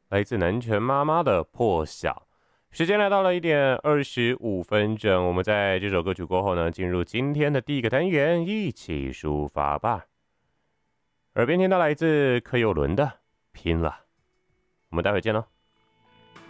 来自南拳妈妈的破晓。时间来到了1:25，我们在这首歌曲过后呢，进入今天的第一个单元，一起抒发吧。耳边听到来自柯有伦的《拼了》，我们待会见喽。